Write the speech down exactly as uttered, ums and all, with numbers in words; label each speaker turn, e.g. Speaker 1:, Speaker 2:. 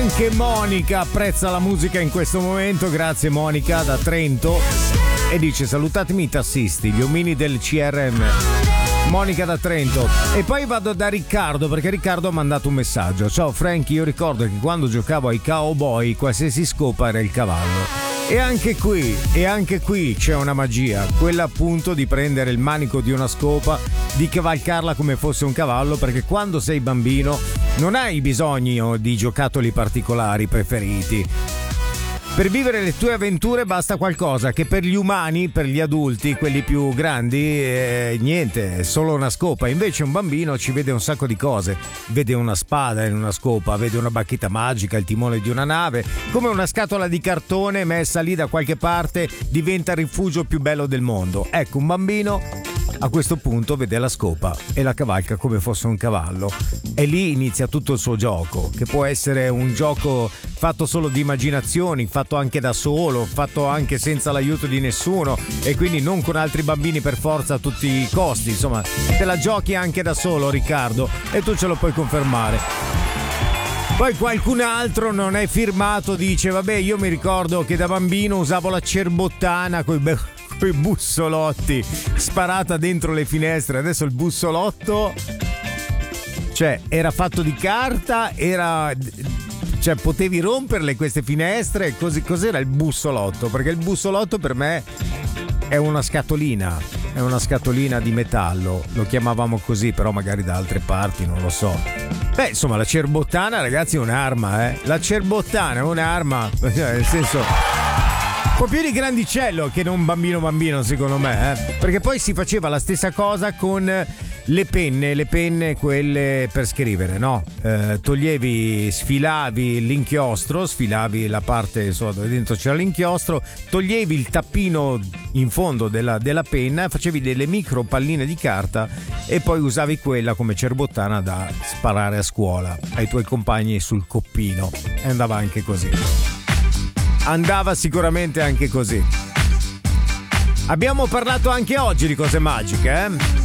Speaker 1: Anche Monica apprezza la musica in questo momento, grazie Monica da Trento, e dice salutatemi i tassisti, gli omini del C R M. Monica da Trento. E poi vado da Riccardo, perché Riccardo ha mandato un messaggio. Ciao Frank, io ricordo che quando giocavo ai cowboy qualsiasi scopa era il cavallo. E anche qui, e anche qui c'è una magia, quella appunto di prendere il manico di una scopa, di cavalcarla come fosse un cavallo, perché quando sei bambino non hai bisogno di giocattoli particolari preferiti. Per vivere le tue avventure basta qualcosa che per gli umani, per gli adulti, quelli più grandi, eh, niente, è solo una scopa. Invece un bambino ci vede un sacco di cose. Vede una spada in una scopa, vede una bacchetta magica, il timone di una nave. Come una scatola di cartone messa lì da qualche parte diventa il rifugio più bello del mondo. Ecco, un bambino a questo punto vede la scopa e la cavalca come fosse un cavallo. E lì inizia tutto il suo gioco, che può essere un gioco fatto solo di immaginazioni, fatto anche da solo, fatto anche senza l'aiuto di nessuno e quindi non con altri bambini per forza a tutti i costi. Insomma, te la giochi anche da solo, Riccardo, e tu ce lo puoi confermare. Poi qualcun altro non è firmato, dice vabbè, io mi ricordo che da bambino usavo la cerbottana coi be- coi bussolotti sparata dentro le finestre. Adesso il bussolotto, cioè, era fatto di carta, era, cioè, potevi romperle queste finestre. Così, cos'era il bussolotto? Perché il bussolotto per me è una scatolina, è una scatolina di metallo, lo chiamavamo così, però magari da altre parti non lo so. Beh, insomma, la cerbottana, ragazzi, è un'arma, eh. La cerbottana è un'arma, nel senso, un po' più di grandicello che non bambino bambino, secondo me, eh? Perché poi si faceva la stessa cosa con le penne, le penne quelle per scrivere, no? Eh, toglievi, sfilavi l'inchiostro, sfilavi la parte, insomma, dove dentro c'era l'inchiostro, toglievi il tappino in fondo della, della penna, facevi delle micro palline di carta e poi usavi quella come cerbottana da sparare a scuola ai tuoi compagni sul coppino. E andava anche così. Andava sicuramente anche così. Abbiamo parlato anche oggi di cose magiche, eh?